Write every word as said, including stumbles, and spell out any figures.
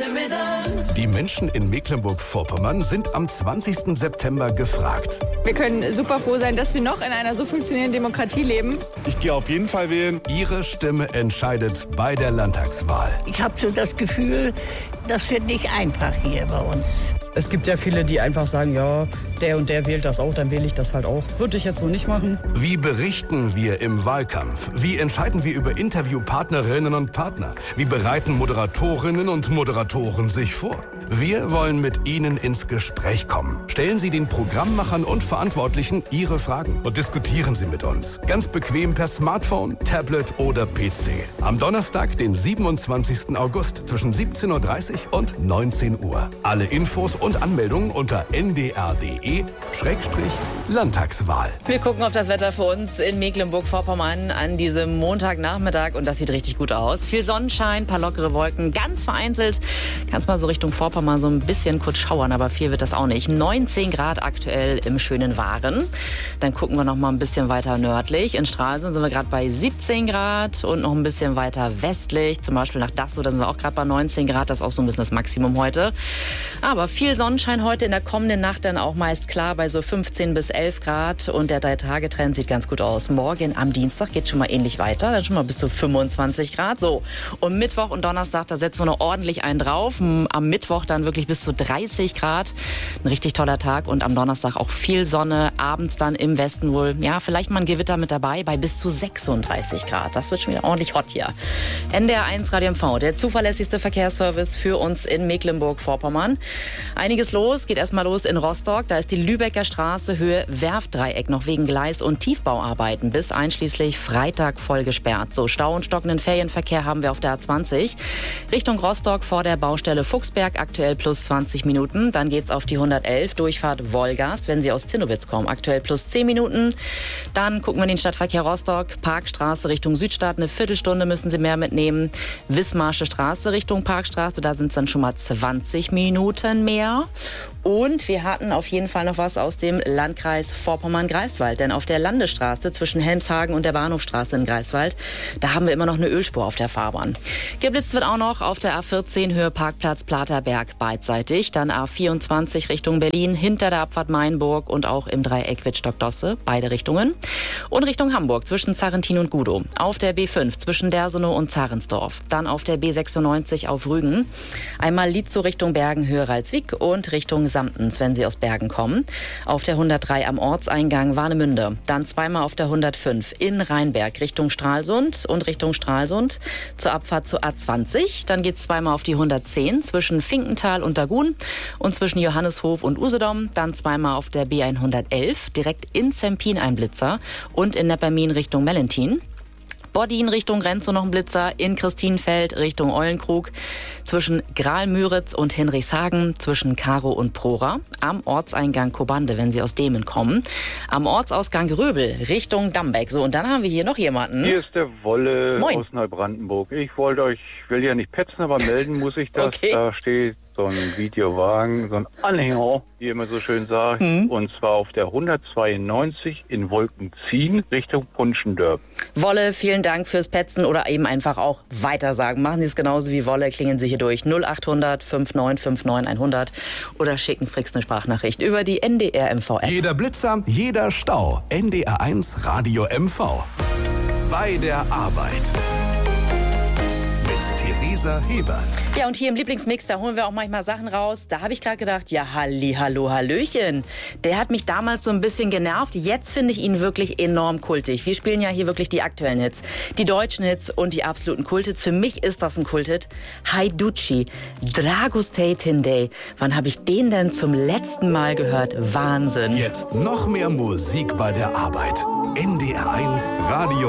Die Menschen in Mecklenburg-Vorpommern sind am zwanzigsten September gefragt. Wir können super froh sein, dass wir noch in einer so funktionierenden Demokratie leben. Ich gehe auf jeden Fall wählen. Ihre Stimme entscheidet bei der Landtagswahl. Ich habe so das Gefühl, das wird nicht einfach hier bei uns. Es gibt ja viele, die einfach sagen, ja, der und der wählt das auch, dann wähle ich das halt auch. Würde ich jetzt so nicht machen. Wie berichten wir im Wahlkampf? Wie entscheiden wir über Interviewpartnerinnen und Partner? Wie bereiten Moderatorinnen und Moderatoren sich vor? Wir wollen mit Ihnen ins Gespräch kommen. Stellen Sie den Programmmachern und Verantwortlichen Ihre Fragen und diskutieren Sie mit uns. Ganz bequem per Smartphone, Tablet oder P C. Am Donnerstag, den siebenundzwanzigsten August zwischen siebzehn Uhr dreißig und neunzehn Uhr. Alle Infos und Anmeldungen unter n d r punkt d e Schrägstrich Landtagswahl. Wir gucken auf das Wetter für uns in Mecklenburg-Vorpommern an diesem Montagnachmittag und das sieht richtig gut aus. Viel Sonnenschein, paar lockere Wolken, ganz vereinzelt. Kannst mal so Richtung Vorpommern so ein bisschen kurz schauern, aber viel wird das auch nicht. neunzehn Grad aktuell im schönen Waren. Dann gucken wir noch mal ein bisschen weiter nördlich. In Stralsund sind wir gerade bei siebzehn Grad und noch ein bisschen weiter westlich, zum Beispiel nach Dassow, da sind wir auch gerade bei neunzehn Grad. Das ist auch so ein bisschen das Maximum heute. Aber viel Sonnenschein heute, in der kommenden Nacht dann auch meist klar bei so fünfzehn bis elf Grad und der Drei-Tage-Trend sieht ganz gut aus. Morgen am Dienstag geht schon mal ähnlich weiter, dann schon mal bis zu fünfundzwanzig Grad. So, und Mittwoch und Donnerstag, da setzen wir noch ordentlich einen drauf. Am Mittwoch dann wirklich bis zu dreißig Grad. Ein richtig toller Tag und am Donnerstag auch viel Sonne. Abends dann im Westen wohl, ja, vielleicht mal ein Gewitter mit dabei bei bis zu sechsunddreißig Grad. Das wird schon wieder ordentlich hot hier. N D R eins Radio M V, der zuverlässigste Verkehrsservice für uns in Mecklenburg-Vorpommern. Einiges los, geht erstmal los in Rostock. Da ist die Lübecker Straße Höhe Werftdreieck noch wegen Gleis- und Tiefbauarbeiten bis einschließlich Freitag voll gesperrt. So, Stau und stockenden Ferienverkehr haben wir auf der A zwanzig. Richtung Rostock vor der Baustelle Fuchsberg aktuell plus zwanzig Minuten. Dann geht's auf die hundertelf, Durchfahrt Wolgast, wenn Sie aus Zinnowitz kommen, aktuell plus zehn Minuten. Dann gucken wir in den Stadtverkehr Rostock, Parkstraße Richtung Südstadt, eine Viertelstunde müssen Sie mehr mitnehmen. Wismarsche Straße Richtung Parkstraße, da sind es dann schon mal zwanzig Minuten mehr. Und wir hatten auf jeden Fall noch was aus dem Landkreis Vorpommern-Greifswald. Denn auf der Landesstraße zwischen Helmshagen und der Bahnhofstraße in Greifswald, da haben wir immer noch eine Ölspur auf der Fahrbahn. Geblitzt wird auch noch auf der A vierzehn Höhe Parkplatz Platerberg beidseitig. Dann A vierundzwanzig Richtung Berlin hinter der Abfahrt Mainburg und auch im Dreieck Wittstock-Dosse, beide Richtungen. Und Richtung Hamburg zwischen Zarrentin und Gudow. Auf der B fünf zwischen Dersenow und Zarensdorf. Dann auf der B sechsundneunzig auf Rügen. Einmal Lietzow Richtung Bergen Höhe Ralswiek und Richtung Samtens, wenn Sie aus Bergen kommen. Auf der hundertdrei am Ortseingang Warnemünde. Dann zweimal auf der hundertfünf in Rheinberg Richtung Stralsund und Richtung Stralsund zur Abfahrt zur A zwanzig. Dann geht es zweimal auf die hundertzehn zwischen Finkenthal und Dagun und zwischen Johanneshof und Usedom. Dann zweimal auf der B hundertelf direkt in Zempin ein Blitzer und in Neppermin Richtung Mellentin. Bodin Richtung Renzow noch ein Blitzer, in Christinfeld Richtung Eulenkrug, zwischen Graal-Müritz und Hinrichshagen, zwischen Karo und Prora, am Ortseingang Kobande, wenn Sie aus Demen kommen, am Ortsausgang Röbel Richtung Dambeck. So, und dann haben wir hier noch jemanden. Hier ist der Wolle Moin. Aus Neubrandenburg. Ich wollte euch, ich will ja nicht petzen, aber melden muss ich das. Okay. Da steht so ein Videowagen, so ein Anhänger, wie immer so schön sagt, Mhm. und zwar auf der hundertzweiundneunzig in Wolkenziehen Richtung Punschendörp. Wolle, vielen Dank fürs Petzen oder eben einfach auch weitersagen. Machen Sie es genauso wie Wolle, klingeln Sie hier durch null achthundert neunundfünfzig neunundfünfzig hundert oder schicken Fricks eine Sprachnachricht über die N D R M V-App. Jeder Blitzer, jeder Stau. N D R eins Radio M V. Bei der Arbeit. Mit Theresa Hebert. Ja, und hier im Lieblingsmix, da holen wir auch manchmal Sachen raus. Da habe ich gerade gedacht, ja, halli, hallo, hallöchen. Der hat mich damals so ein bisschen genervt. Jetzt finde ich ihn wirklich enorm kultig. Wir spielen ja hier wirklich die aktuellen Hits, die deutschen Hits und die absoluten Kulthits. Für mich ist das ein Kulthit. Haiducci, Dragostei Tindey. Wann habe ich den denn zum letzten Mal gehört? Wahnsinn. Jetzt noch mehr Musik bei der Arbeit. N D R eins Radio